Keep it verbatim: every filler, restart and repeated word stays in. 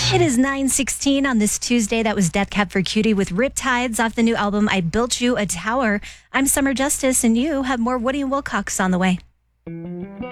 It is nine sixteen on this Tuesday. That was Death Cab for Cutie with Riptides off the new album I Built You a Tower. I'm Summer Justice, and you have more Woody and Wilcox on the way.